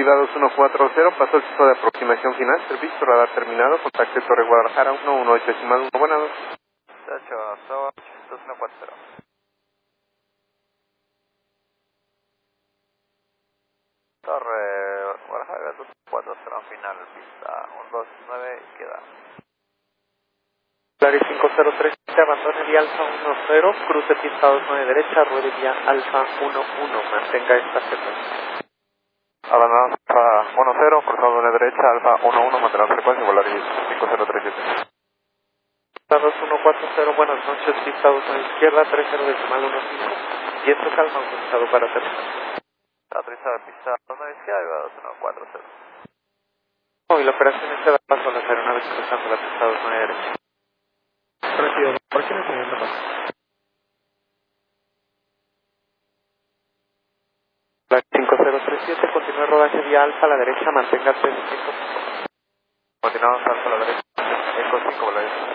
Viva 2140, pasó el piso de aproximación final, servicio radar terminado, contacte Torre Guadalajara 118.1, buenas noches. 2140. Torre Guadalajara 240, final, pista 129, izquierda. Claris 503, abandone vía Alfa 10, cruce pista 29 derecha, ruede vía Alfa 11, mantenga esta secuencia. Abandonamos Alfa 10, cruzado de derecha, Alfa 11, mantenemos frecuencia, Volaris 5037. Pista 2140, buenas noches, pista 29 izquierda, 30 decimal 15, viento calma autorizado para aterrizar. Aterrizada pista 29 izquierda, Viva 2140. Y la operación se da paso a las aeronaves cruzando la pista 29 derecha. Recibido. ¿Por qué no se llama? La 5037, continúe rodaje vía Alfa a la derecha, mantenga 35. Continuamos Alfa a la derecha, Eco 5, Volaris